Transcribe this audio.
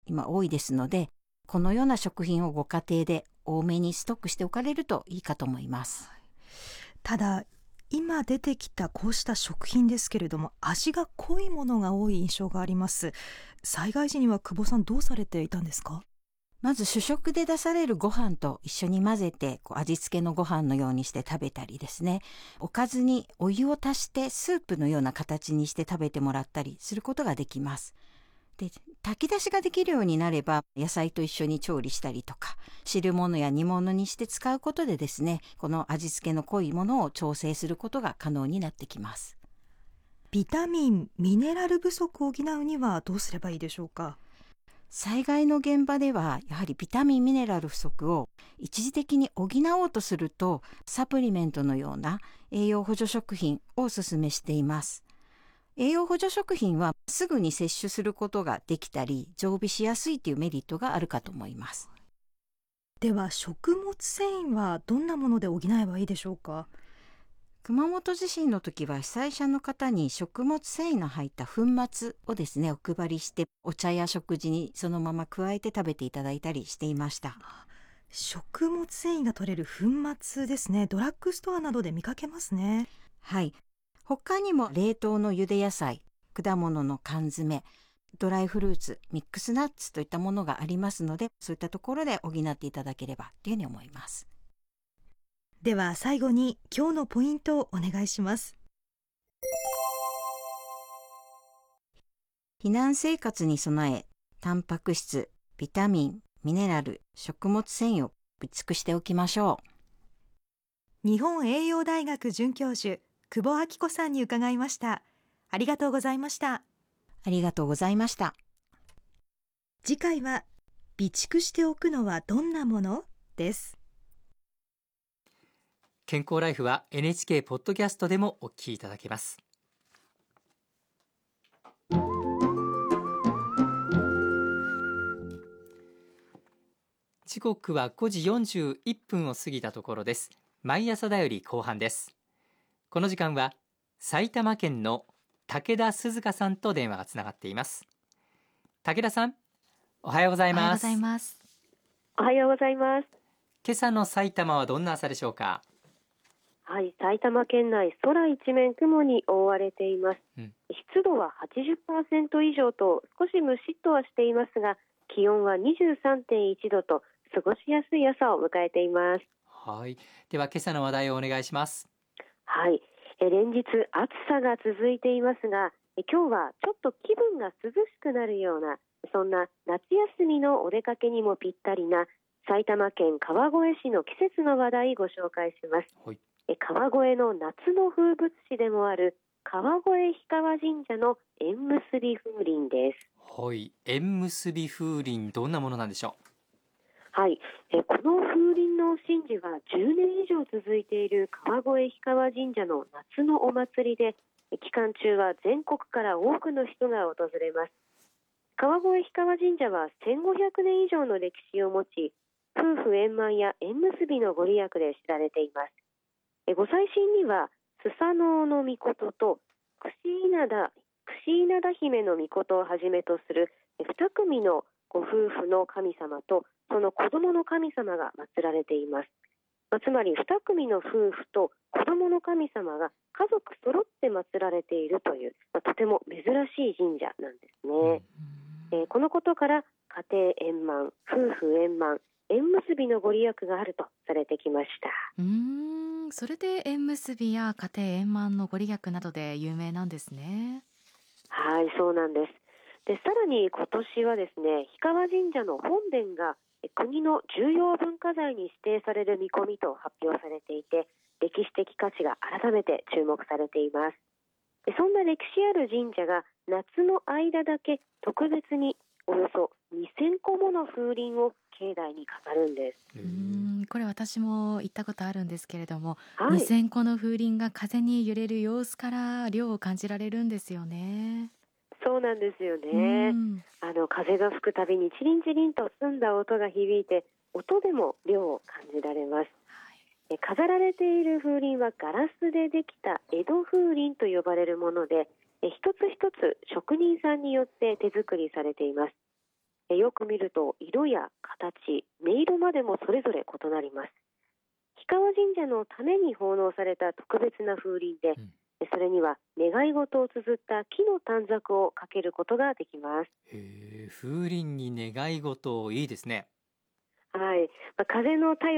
今多いですので、このような食品をご家庭で多めにストックしておかれるといいかと思います。 ただ今出てきたこうした食品ですけれども、味が濃いものが多い印象があります。災害時には久保さんどうされていたんですか？ まず主食で出されるご飯と一緒に混ぜて味付けのご飯のようにして食べたりですね、おかずにお湯を足してスープのような形にして食べてもらったりすることができます。で、炊き出しができるようになれば野菜と一緒に調理したりとか、汁物や煮物にして使うことでですね、この味付けの濃いものを調整することが可能になってきます。 ビタミン、ミネラル不足を補うにはどうすればいいでしょうか？ 災害の現場ではやはりビタミンミネラル不足を一時的に補おうとすると、サプリメントのような栄養補助食品をお勧めしています。栄養補助食品はすぐに摂取することができたり常備しやすいというメリットがあるかと思います。 では食物繊維はどんなもので補えばいいでしょうか？ 熊本地震の時は被災者の方に食物繊維の入った粉末をですね、お配りしてお茶や食事にそのまま加えて食べていただいたりしていました。 食物繊維が取れる粉末ですね。ドラッグストアなどで見かけますね。 はい。他にも冷凍の茹で野菜、果物の缶詰、ドライフルーツ、ミックスナッツといったものがありますので、そういったところで補っていただければというふうに思います。 では最後に今日のポイントをお願いします。 避難生活に備え、タンパク質、ビタミン、ミネラル、食物繊維を備蓄しておきましょう。日本栄養大学准教授、久保明子さんに伺いました。ありがとうございました。 ありがとうございました。 次回は、備蓄しておくのはどんなものです。 健康ライフは NHK ポッドキャストでもお聞きいただけます。時刻は5時41分を過ぎたところです。毎朝だより後半です。この時間は埼玉県の武田鈴香さんと電話がつながっています。武田さん、おはようございます。 おはようございます。 おはようございます。 今朝の埼玉はどんな朝でしょうか？ はい、埼玉県内空一面雲に覆われています。湿度は 80% 以上と少しムシッとはしていますが、気温は 23.1 度と過ごしやすい朝を迎えています。 はい、では今朝の話題をお願いします。 はい、連日暑さが続いていますが、今日はちょっと気分が涼しくなるような、そんな夏休みのお出かけにもぴったりな埼玉県川越市の季節の話題をご紹介します。 はい、 川越の夏の風物詩でもある川越氷川神社の縁結び風鈴です。 はい、縁結び風鈴、どんなものなんでしょう？ はい、この風鈴の神事は10年以上続いている川越氷川神社の夏のお祭りで、期間中は全国から多くの人が訪れます。川越氷川神社は1500年以上の歴史を持ち、夫婦円満や縁結びのご利益で知られています。ご祭神にはスサノオノミコトと櫛稲田姫のミコトをはじめとする2組のご夫婦の神様とその子供の神様が祀られています。つまり2組の夫婦と子供の神様が家族揃って祀られているという、とても珍しい神社なんですね。このことから家庭円満、夫婦円満、縁結びのご利益があるとされてきました。 それで縁結びや家庭円満のご利益などで有名なんですね。 はい、そうなんです。で、さらに今年はですね、氷川神社の本殿が国の重要文化財に指定される見込みと発表されていて、歴史的価値が改めて注目されています。で、そんな歴史ある神社が夏の間だけ特別におよそ2000個もの風鈴を境内に飾るんです。 これ私も行ったことあるんですけれども、 はい、 2000個の風鈴が風に揺れる様子から涼を感じられるんですよね。 そうなんですよね。風が吹くたびにチリンチリンと澄んだ音が響いて、音でも涼を感じられます。飾られている風鈴はガラスでできた江戸風鈴と呼ばれるもので、一つ一つ職人さんによって手作りされています。 よく見ると色や形、音色までもそれぞれ異なります。氷川神社のために奉納された特別な風鈴で、それには願い事を綴った木の短冊をかけることができます。 風鈴に願い事、いいですね。 はい、風の便